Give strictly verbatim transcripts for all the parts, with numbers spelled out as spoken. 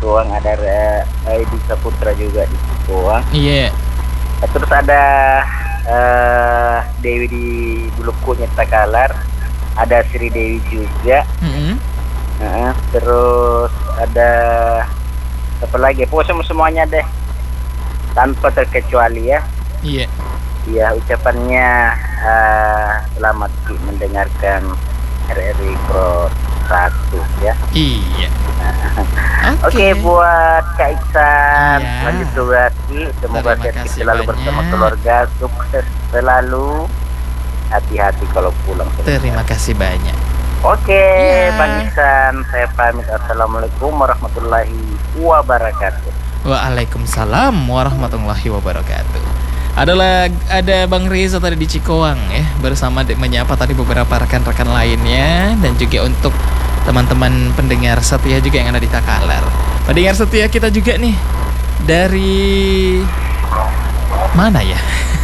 Cikoang, ada Edi Saputra juga di Cikoang. Iya. Yeah. Terus ada uh, Dewi di Bulukunya Takalar, ada Sri Dewi juga. Mm-hmm. Uh, terus ada apa lagi? Pokoknya semuanya deh, tanpa terkecuali ya. Iya. Yeah. Ya, ucapannya uh, selamat mendengarkan R R I Pro satu ya. Iya. Oke, okay. okay, buat Kak Iksan, iya. lanjut durasi. Semoga sehat selalu bersama keluarga, sukses selalu. Hati-hati kalau pulang. Terima kasih banyak. Oke, okay, iya. Bang Iksan, saya pamit. Assalamualaikum warahmatullahi wabarakatuh. Waalaikumsalam warahmatullahi wabarakatuh. Adalah ada Bang Reza tadi di Cikoang ya, bersama menyapa tadi beberapa rekan-rekan lainnya, dan juga untuk teman-teman pendengar setia juga yang ada di Takalar. Pendengar setia kita juga nih dari mana ya?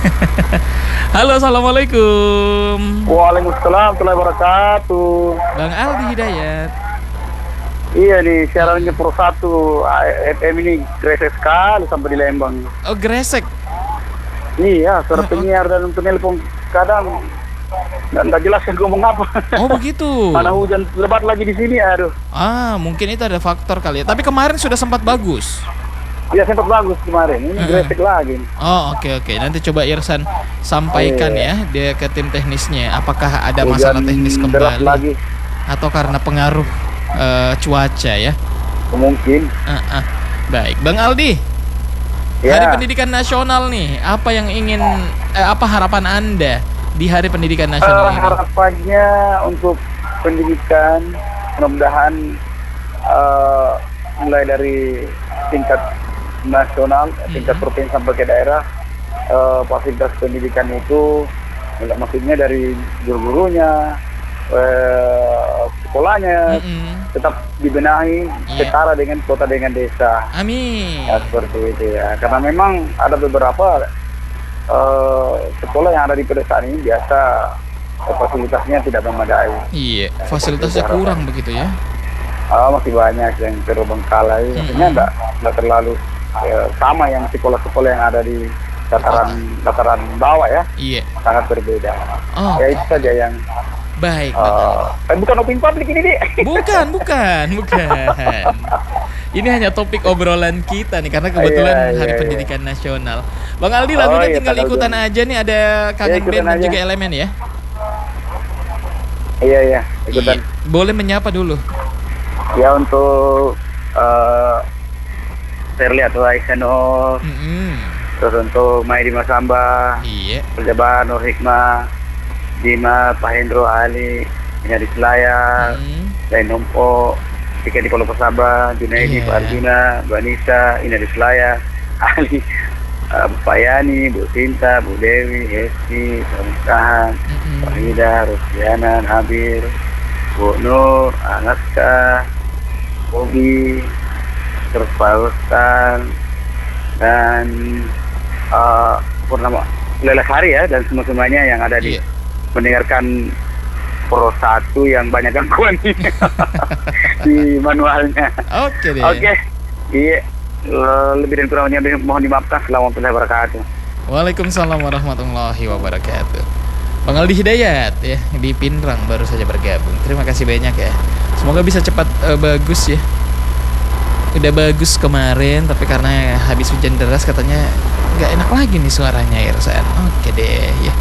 Halo, assalamualaikum. Waalaikumsalam warahmatullahi wabarakatuh. Bang Aldi Hidayat. Iya nih, siarannya Pro satu F M ini gresek sekali sampai di Lembang. Oh, gresek. Iya, suara penyiar dan penelpon kadang nggak jelas kan ngomong apa. Oh begitu. Mana hujan lebat lagi di sini, aduh. Ah, mungkin itu ada faktor kali ya. Tapi kemarin sudah sempat bagus. Iya, sempat bagus kemarin. Ini gresek lagi. Oh, oke okay, oke. Okay. Nanti coba Irsan sampaikan iya. ya dia ke tim teknisnya. Apakah ada masalah hujan teknis kembali lagi, atau karena pengaruh uh, cuaca ya? Mungkin. Uh, uh. Baik, Bang Aldi. Ya. Hari Pendidikan Nasional nih, apa yang ingin, eh, apa harapan Anda di Hari Pendidikan Nasional uh, ini? Harapannya untuk pendidikan, mudah-mudahan uh, mulai dari tingkat nasional, hmm. tingkat provinsi sampai ke daerah, uh, fasilitas pendidikan itu, maksudnya dari guru-gurunya, uh, sekolahnya, mm-hmm. tetap dibenahi yeah. setara dengan kota dengan desa. Amin. Ya, seperti itu ya. Karena memang ada beberapa uh, sekolah yang ada di pedesaan ini biasa uh, fasilitasnya tidak memadai. Iya, yeah. fasilitasnya kurang begitu ya? Uh, masih banyak yang terbengkalai. Mm-hmm. Artinya enggak, enggak terlalu uh, sama yang sekolah-sekolah yang ada di dataran oh. dataran bawah ya. Iya. Yeah. Sangat berbeda. Oh. Ya itu saja yang baik, uh, eh, bukan opini publik ini, Dik. Bukan, bukan, bukan. Ini hanya topik obrolan kita nih, karena kebetulan iya, Hari iya, Pendidikan iya. Nasional. Bang Aldi, lagunya oh, iya, tinggal ikutan dulu aja nih, ada Kangen iya, Band dan aja. juga Elemen ya. Iya, iya, ikutan. Iya. Boleh menyapa dulu. Ya, untuk uh, Serli atau Aisyah, mm-hmm. terus untuk Maidi Masamba, iya. Perjaban Nur Hikmah, Dima, Pak Hendro, Ali, Ina di Selayar, mm. Lain Nompo, Tika di Polo Persaba, Junaidi, yeah. Pak Arjuna, Bu Anissa, Ina di Selayar, Ali, uh, Pak Yani, Bu Sinta, Bu Dewi, Hesti, Pak Mustahan, mm-hmm. Pak Hida, Rosdiana, Habir, Bu Nur, Anaska, Bobi, terus Pak Rustan, dan uh, Purnama Lelah Hari ya, dan semua-semuanya yang ada di yeah. mendengarkan Pro satu yang banyak gangguan di manualnya. Oke deh. Oke. Iya. Lebih dan kurangnya mohon dimaafkan. Assalamualaikum warahmatullahi wabarakatuh. Waalaikumsalam warahmatullahi wabarakatuh. Bang Aldi Hidayat ya di Pinrang baru saja bergabung. Terima kasih banyak ya. Semoga bisa cepat uh, bagus ya. Udah bagus kemarin, tapi karena habis hujan deras katanya nggak enak lagi nih suaranya Irsan. Oke deh ya.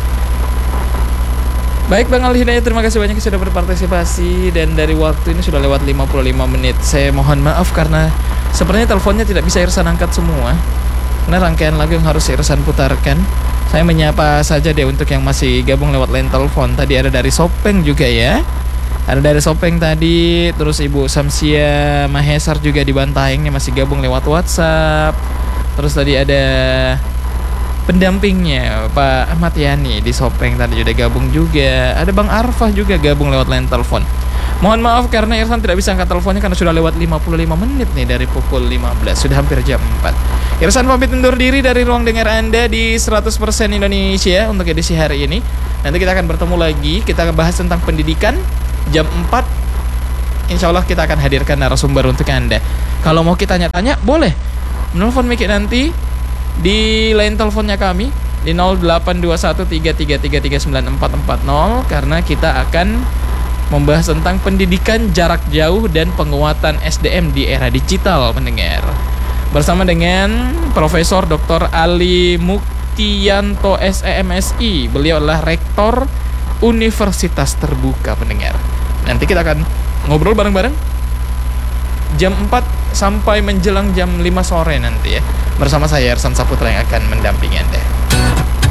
Baik Bang Aldi Hidayat, terima kasih banyak sudah berpartisipasi. Dan dari waktu ini sudah lewat lima puluh lima menit. Saya mohon maaf karena sepertinya teleponnya tidak bisa Irsan angkat semua, karena rangkaian lagu yang harus Irsan putarkan. Saya menyapa saja deh untuk yang masih gabung lewat line telepon. Tadi ada dari Sopeng juga ya. Ada dari Sopeng tadi. Terus Ibu Samsia Mahesar juga di Bantaengnya masih gabung lewat WhatsApp. Terus tadi ada pendampingnya Pak Ahmad Yani di Sopeng tadi sudah gabung juga. Ada Bang Arfah juga gabung lewat line telepon. Mohon maaf karena Irsan tidak bisa angkat teleponnya karena sudah lewat lima puluh lima menit nih dari pukul lima belas. Sudah hampir jam empat. Irsan pamit undur diri dari ruang dengar Anda di seratus persen Indonesia untuk edisi hari ini. Nanti kita akan bertemu lagi. Kita akan bahas tentang pendidikan jam empat insya Allah kita akan hadirkan narasumber untuk Anda. Kalau mau kita tanya-tanya, boleh menelpon Miki nanti di line teleponnya kami di nol delapan dua satu tiga tiga tiga tiga sembilan empat empat nol, karena kita akan membahas tentang pendidikan jarak jauh dan penguatan S D M di era digital, pendengar. Bersama dengan Profesor Doktor Ali Muktiyanto S E M S I. Beliau adalah Rektor Universitas Terbuka, pendengar. Nanti kita akan ngobrol bareng-bareng jam empat sampai menjelang jam lima sore nanti ya. Bersama saya Ersan Saputra yang akan mendampingi Anda.